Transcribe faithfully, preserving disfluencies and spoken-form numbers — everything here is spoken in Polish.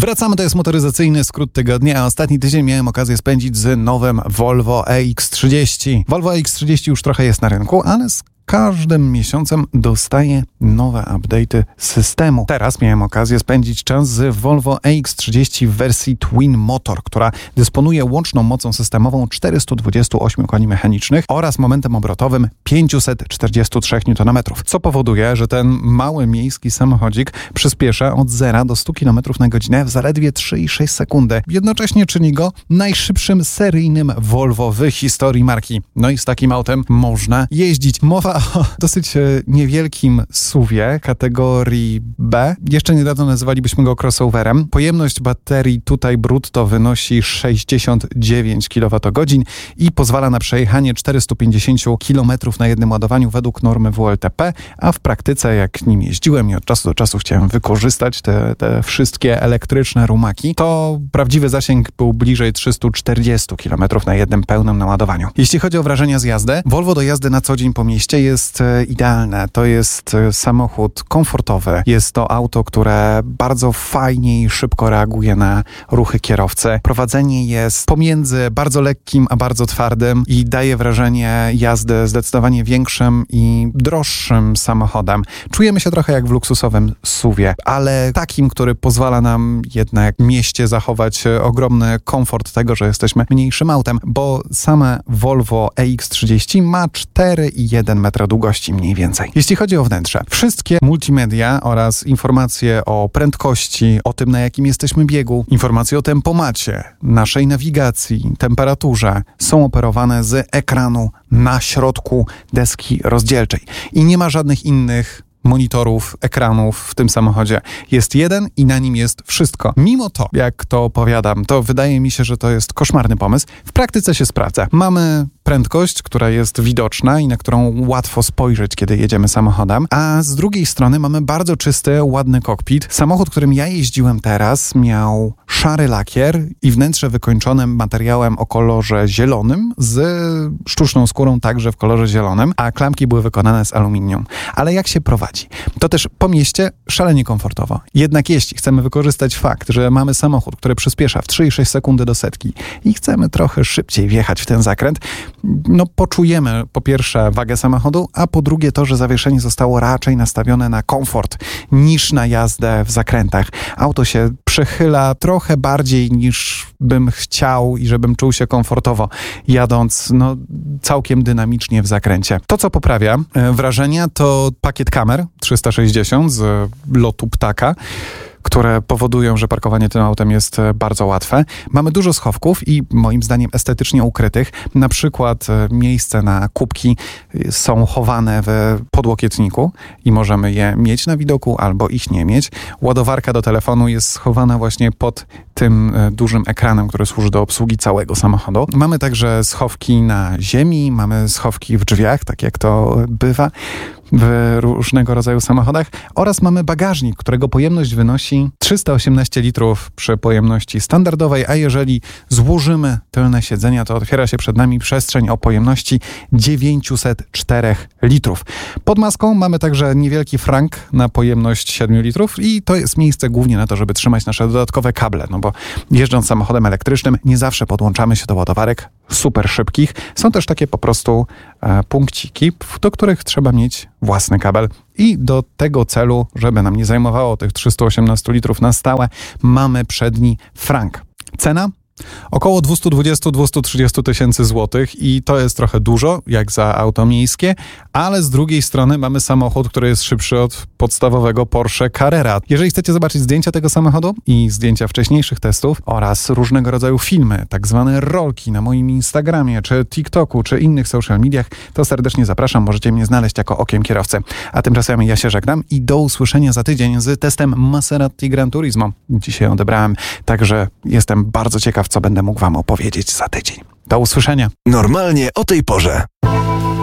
Wracamy, to jest motoryzacyjny skrót tygodnia, a ostatni tydzień miałem okazję spędzić z nowym Volvo E X trzydzieści. Volvo E X trzydzieści już trochę jest na rynku, ale z każdym miesiącem dostaje nowe update'y systemu. Teraz miałem okazję spędzić czas z Volvo E X trzydzieści w wersji Twin Motor, która dysponuje łączną mocą systemową czterysta dwadzieścia osiem koni mechanicznych oraz momentem obrotowym pięćset czterdzieści trzy niutonometrów, co powoduje, że ten mały miejski samochodzik przyspiesza od zera do stu kilometrów na godzinę w zaledwie trzy i sześć sekundy. Jednocześnie czyni go najszybszym seryjnym Volvo w historii marki. No i z takim autem można jeździć. Mowa o dosyć niewielkim suwie kategorii B. Jeszcze niedawno nazywalibyśmy go crossoverem. Pojemność baterii tutaj brutto wynosi sześćdziesiąt dziewięć kilowatogodzin i pozwala na przejechanie czterysta pięćdziesiąt kilometrów na jednym ładowaniu według normy W L T P, a w praktyce jak nim jeździłem i od czasu do czasu chciałem wykorzystać te, te wszystkie elektryczne rumaki, to prawdziwy zasięg był bliżej trzysta czterdzieści kilometrów na jednym pełnym naładowaniu. Jeśli chodzi o wrażenia z jazdy, Volvo do jazdy na co dzień po mieście jest idealne. To jest samochód komfortowy. Jest to auto, które bardzo fajnie i szybko reaguje na ruchy kierowcy. Prowadzenie jest pomiędzy bardzo lekkim a bardzo twardym i daje wrażenie jazdy zdecydowanie większym i droższym samochodem. Czujemy się trochę jak w luksusowym suwie, ale takim, który pozwala nam jednak w mieście zachować ogromny komfort tego, że jesteśmy mniejszym autem, bo same Volvo E X trzydzieści ma cztery i jeden metra długości mniej więcej. Jeśli chodzi o wnętrze, wszystkie multimedia oraz informacje o prędkości, o tym, na jakim jesteśmy biegu, informacje o tempomacie, naszej nawigacji, temperaturze są operowane z ekranu na środku deski rozdzielczej. I nie ma żadnych innych monitorów, ekranów w tym samochodzie. Jest jeden i na nim jest wszystko. Mimo to, jak to opowiadam, to wydaje mi się, że to jest koszmarny pomysł. W praktyce się sprawdza. Mamy prędkość, która jest widoczna i na którą łatwo spojrzeć, kiedy jedziemy samochodem, a z drugiej strony mamy bardzo czysty, ładny kokpit. Samochód, którym ja jeździłem teraz, miał szary lakier i wnętrze wykończone materiałem o kolorze zielonym z sztuczną skórą także w kolorze zielonym, a klamki były wykonane z aluminium. Ale jak się prowadzi? To też po mieście szalenie komfortowo. Jednak jeśli chcemy wykorzystać fakt, że mamy samochód, który przyspiesza w trzy i sześć sekundy do setki i chcemy trochę szybciej wjechać w ten zakręt, no poczujemy po pierwsze wagę samochodu, a po drugie to, że zawieszenie zostało raczej nastawione na komfort niż na jazdę w zakrętach. Auto się przechyla trochę bardziej niż bym chciał i żebym czuł się komfortowo jadąc no, całkiem dynamicznie w zakręcie. To, co poprawia e, wrażenia, to pakiet kamer trzysta sześćdziesiąt z lotu ptaka, które powodują, że parkowanie tym autem jest bardzo łatwe. Mamy dużo schowków i moim zdaniem estetycznie ukrytych. Na przykład miejsce na kubki są chowane w podłokietniku i możemy je mieć na widoku albo ich nie mieć. Ładowarka do telefonu jest schowana właśnie pod tym dużym ekranem, który służy do obsługi całego samochodu. Mamy także schowki na ziemi, mamy schowki w drzwiach, tak jak to bywa w różnego rodzaju samochodach oraz mamy bagażnik, którego pojemność wynosi trzysta osiemnaście litrów przy pojemności standardowej, a jeżeli złożymy tylne siedzenia, to otwiera się przed nami przestrzeń o pojemności dziewięćset cztery litrów. Pod maską mamy także niewielki frank na pojemność siedem litrów i to jest miejsce głównie na to, żeby trzymać nasze dodatkowe kable, no bo jeżdżąc samochodem elektrycznym nie zawsze podłączamy się do ładowarek super szybkich. Są też takie po prostu e, punkciki, do których trzeba mieć własny kabel. I do tego celu, żeby nam nie zajmowało tych trzysta osiemnaście litrów na stałe, mamy przedni frank. Cena? Około dwieście dwadzieścia do dwustu trzydziestu tysięcy złotych i to jest trochę dużo, jak za auto miejskie, ale z drugiej strony mamy samochód, który jest szybszy od podstawowego Porsche Carrera. Jeżeli chcecie zobaczyć zdjęcia tego samochodu i zdjęcia wcześniejszych testów oraz różnego rodzaju filmy, tak zwane rolki na moim Instagramie, czy TikToku, czy innych social mediach, to serdecznie zapraszam, możecie mnie znaleźć jako Okiem Kierowcy. A tymczasem ja się żegnam i do usłyszenia za tydzień z testem Maserati Gran Turismo. Dzisiaj odebrałem, także jestem bardzo ciekaw, co będę mógł wam opowiedzieć za tydzień. Do usłyszenia. Normalnie o tej porze.